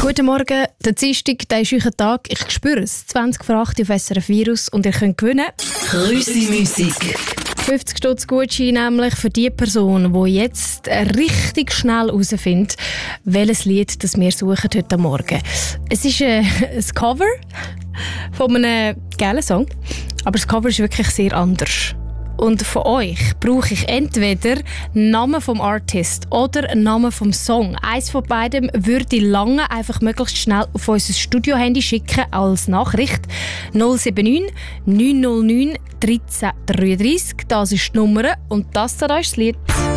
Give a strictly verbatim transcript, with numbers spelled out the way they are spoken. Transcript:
Guten Morgen, der Dienstag, der ist euer Tag. Ich spüre es. zwanzig vor acht auf S R F Virus und ihr könnt gewinnen. Grüssi-Musik. fünfzig Stutz Gutschein nämlich für die Person, die jetzt richtig schnell herausfindet, welches Lied das wir suchen heute Morgen. Es ist äh, ein Cover von einem geilen Song, aber das Cover ist wirklich sehr anders. Und von euch brauche ich entweder den Namen vom Artist oder den Namen vom Song. Eins von beidem würde ich lange einfach möglichst schnell auf unser Studio-Handy schicken als Nachricht. null sieben neun neun null neun eins drei drei drei. Das ist die Nummer und das da ist das Lied.